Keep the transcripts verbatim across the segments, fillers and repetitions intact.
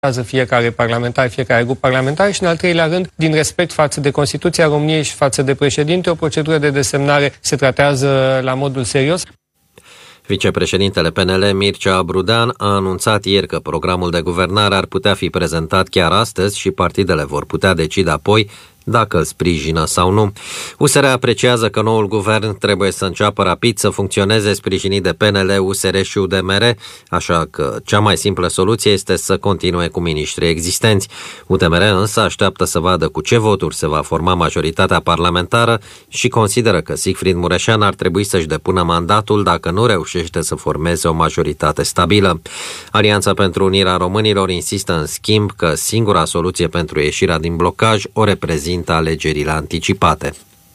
fiecare parlamentar, fiecare grup parlamentar și, în al treilea rând, din respect față de Constituția României și față de președinte, o procedură de desemnare se tratează la modul serios. Vicepreședintele P N L, Mircea Brudean, a anunțat ieri că programul de guvernare ar putea fi prezentat chiar astăzi și partidele vor putea decide apoi dacă îl sprijină sau nu. U S R apreciază că noul guvern trebuie să înceapă rapid să funcționeze, sprijinit de P N L, U S R și U D M R, așa că cea mai simplă soluție este să continue cu miniștrii existenți. U D M R însă așteaptă să vadă cu ce voturi se va forma majoritatea parlamentară și consideră că Sigfrid Mureșan ar trebui să-și depună mandatul dacă nu reușește să formeze o majoritate stabilă. Alianța pentru Unirea Românilor insistă în schimb că singura soluție pentru ieșirea din blocaj o reprezintă alegerile anticipate.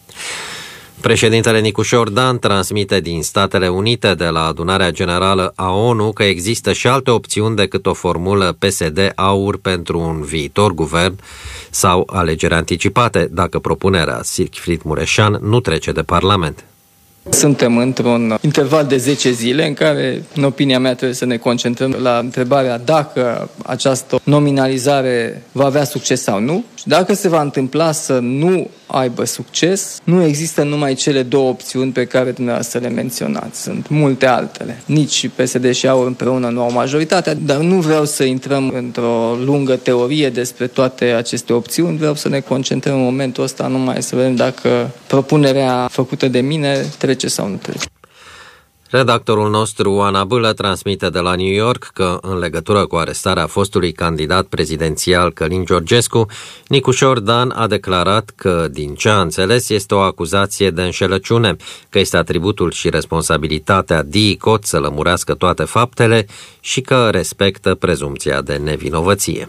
Președintele Nicușor Dan transmite din Statele Unite de la Adunarea Generală a ONU că există și alte opțiuni decât o formulă P S D-A U R pentru un viitor guvern sau alegeri anticipate, dacă propunerea Sigfrid Mureșan nu trece de Parlament. Suntem într-un interval de zece zile în care, în opinia mea, trebuie să ne concentrăm la întrebarea dacă această nominalizare va avea succes sau nu. Și dacă se va întâmpla să nu aibă succes, nu există numai cele două opțiuni pe care dumneavoastră le menționați. Sunt multe altele. Nici P S D și A U R împreună nu au majoritatea, dar nu vreau să intrăm într-o lungă teorie despre toate aceste opțiuni. Vreau să ne concentrăm în momentul ăsta numai să vedem dacă propunerea făcută de mine trece sau nu trece. Redactorul nostru, Ana Bâlă, transmite de la New York că, în legătură cu arestarea fostului candidat prezidențial Călin Georgescu, Nicușor Dan a declarat că, din ce a înțeles, este o acuzație de înșelăciune, că este atributul și responsabilitatea D I C O T să lămurească toate faptele și că respectă prezumția de nevinovăție.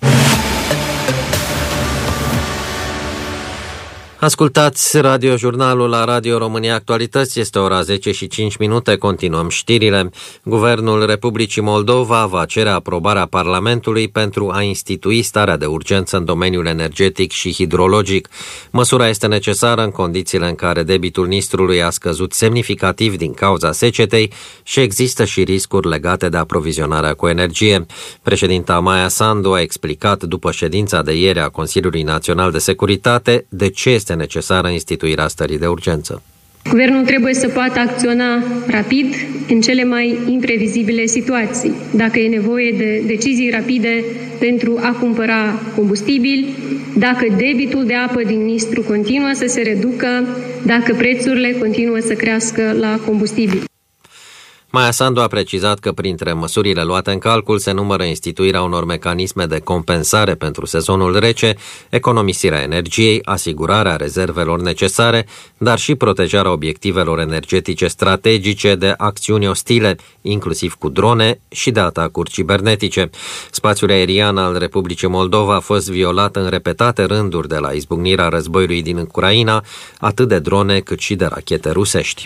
Ascultați radiojurnalul la Radio România Actualități, este ora zece și cinci minute, continuăm știrile. Guvernul Republicii Moldova va cere aprobarea Parlamentului pentru a institui starea de urgență în domeniul energetic și hidrologic. Măsura este necesară în condițiile în care debitul Nistrului a scăzut semnificativ din cauza secetei și există și riscuri legate de aprovizionarea cu energie. Președinta Maia Sandu a explicat după ședința de ieri a Consiliului Național de Securitate de ce este necesară instituirea stării de urgență. Guvernul trebuie să poată acționa rapid în cele mai imprevizibile situații. Dacă e nevoie de decizii rapide pentru a cumpăra combustibil, dacă debitul de apă din Nistru continuă să se reducă, dacă prețurile continuă să crească la combustibil. Maia Sandu a precizat că printre măsurile luate în calcul se numără instituirea unor mecanisme de compensare pentru sezonul rece, economisirea energiei, asigurarea rezervelor necesare, dar și protejarea obiectivelor energetice strategice de acțiuni ostile, inclusiv cu drone și de atacuri cibernetice. Spațiul aerian al Republicii Moldova a fost violat în repetate rânduri de la izbucnirea războiului din Ucraina, atât de drone cât și de rachete rusești.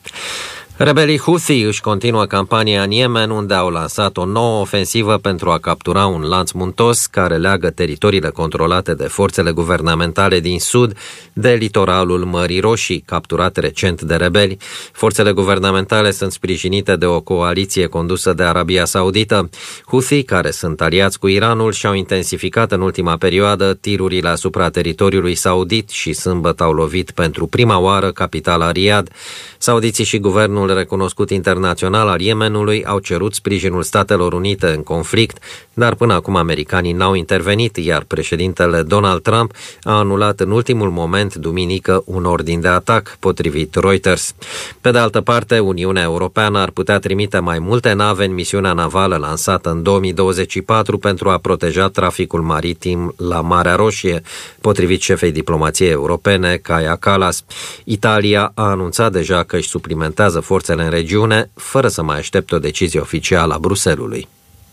Rebelii Houthi își continuă campania în Yemen, unde au lansat o nouă ofensivă pentru a captura un lanț muntos care leagă teritoriile controlate de forțele guvernamentale din sud de litoralul Mării Roșii, capturat recent de rebeli. Forțele guvernamentale sunt sprijinite de o coaliție condusă de Arabia Saudită. Houthi, care sunt aliați cu Iranul, și-au intensificat în ultima perioadă tirurile asupra teritoriului saudit și sâmbătă au lovit pentru prima oară capitala Riyadh. Saudiții și guvernul recunoscut internațional al Yemenului au cerut sprijinul Statelor Unite în conflict, dar până acum americanii n-au intervenit, iar președintele Donald Trump a anulat în ultimul moment, duminică, un ordin de atac, potrivit Reuters. Pe de altă parte, Uniunea Europeană ar putea trimite mai multe nave în misiunea navală lansată în două mii douăzeci și patru pentru a proteja traficul maritim la Marea Roșie, potrivit șefei diplomației europene, Kaja Kallas. Italia a anunțat deja că își suplimentează forțele în regiune, fără să mai aștepte o decizie oficială a Bruxellesului.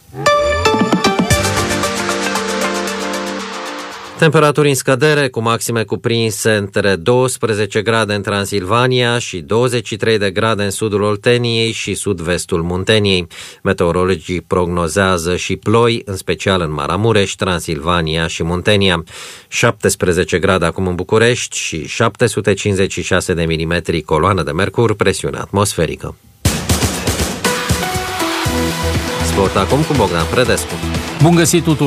Temperaturi în scădere, cu maxime cuprinse între douăsprezece grade în Transilvania și douăzeci și trei de grade în sudul Olteniei și sud-vestul Munteniei. Meteorologii prognozează și ploi, în special în Maramureș, Transilvania și Muntenia. șaptesprezece grade acum în București și șapte sute cincizeci și șase de milimetri coloană de mercur, presiune atmosferică. Sport acum cu Bogdan Predescu. Bun găsit tuturor!